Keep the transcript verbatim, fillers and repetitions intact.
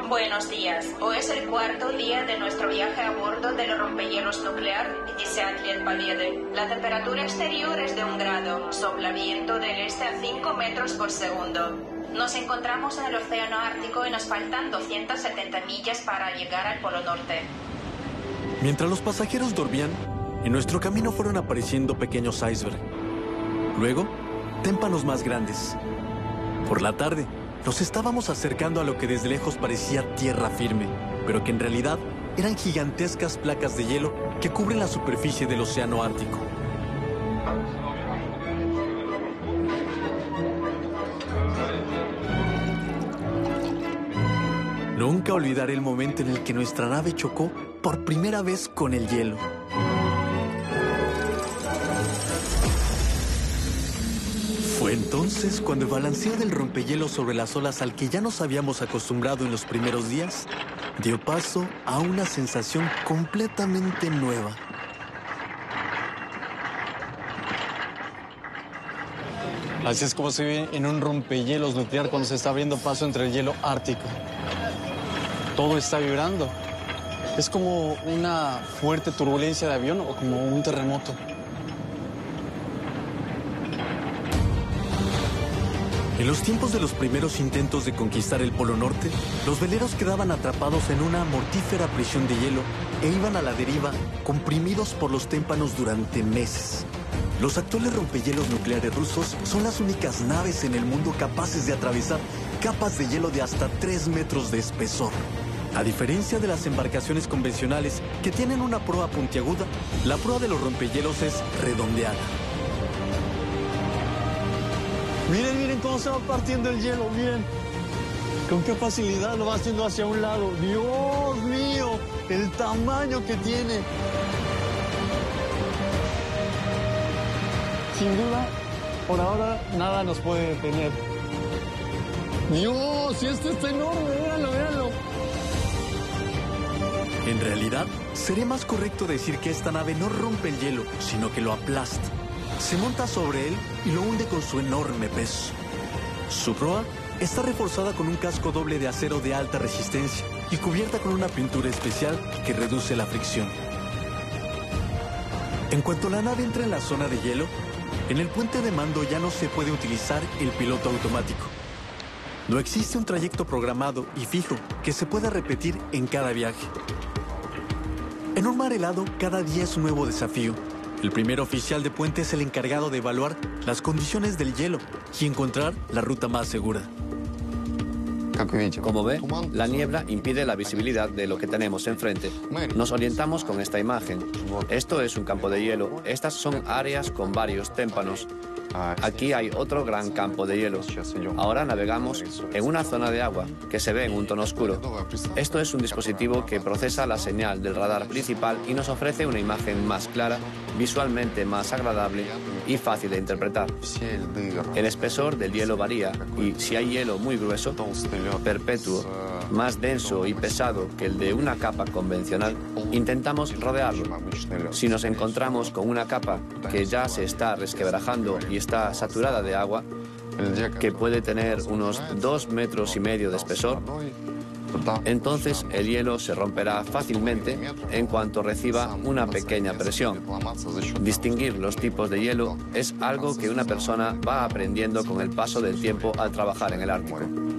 Buenos días. Hoy es el cuarto día de nuestro viaje a bordo del rompehielos nuclear Десятилет Победы. La temperatura exterior es de un grado, sopla viento del este a cinco metros por segundo. Nos encontramos en el océano Ártico y nos faltan doscientas setenta millas para llegar al Polo Norte. Mientras los pasajeros dormían, en nuestro camino fueron apareciendo pequeños icebergs. Luego, témpanos más grandes. Por la tarde, nos estábamos acercando a lo que desde lejos parecía tierra firme, pero que en realidad eran gigantescas placas de hielo que cubren la superficie del océano Ártico. Nunca olvidaré el momento en el que nuestra nave chocó por primera vez con el hielo. Fue entonces cuando el balanceo del rompehielos sobre las olas al que ya nos habíamos acostumbrado en los primeros días dio paso a una sensación completamente nueva. Así es como se ve en un rompehielos nuclear cuando se está abriendo paso entre el hielo ártico. Todo está vibrando. Es como una fuerte turbulencia de avión o como un terremoto. En los tiempos de los primeros intentos de conquistar el Polo Norte, los veleros quedaban atrapados en una mortífera prisión de hielo e iban a la deriva, comprimidos por los témpanos durante meses. Los actuales rompehielos nucleares rusos son las únicas naves en el mundo capaces de atravesar capas de hielo de hasta tres metros de espesor. A diferencia de las embarcaciones convencionales que tienen una proa puntiaguda, la proa de los rompehielos es redondeada. Miren, miren cómo se va partiendo el hielo, miren. Con qué facilidad lo va haciendo hacia un lado. ¡Dios mío! El tamaño que tiene. Sin duda, por ahora, nada nos puede detener. ¡Dios! ¡Y esto está enorme! ¡Véanlo, véanlo! En realidad, sería más correcto decir que esta nave no rompe el hielo, sino que lo aplasta. Se monta sobre él y lo hunde con su enorme peso. Su proa está reforzada con un casco doble de acero de alta resistencia y cubierta con una pintura especial que reduce la fricción. En cuanto la nave entra en la zona de hielo, en el puente de mando ya no se puede utilizar el piloto automático. No existe un trayecto programado y fijo que se pueda repetir en cada viaje. En un mar helado, cada día es un nuevo desafío. El primer oficial de puente es el encargado de evaluar las condiciones del hielo y encontrar la ruta más segura. Como ve, la niebla impide la visibilidad de lo que tenemos enfrente. Nos orientamos con esta imagen. Esto es un campo de hielo. Estas son áreas con varios témpanos. Aquí hay otro gran campo de hielo. Ahora navegamos en una zona de agua que se ve en un tono oscuro. Esto es un dispositivo que procesa la señal del radar principal y nos ofrece una imagen más clara, visualmente más agradable y fácil de interpretar. El espesor del hielo varía y si hay hielo muy grueso, perpetuo, más denso y pesado que el de una capa convencional, intentamos rodearlo. Si nos encontramos con una capa que ya se está resquebrajando y está saturada de agua, que puede tener unos dos metros y medio de espesor, entonces el hielo se romperá fácilmente en cuanto reciba una pequeña presión. Distinguir los tipos de hielo es algo que una persona va aprendiendo con el paso del tiempo al trabajar en el Ártico.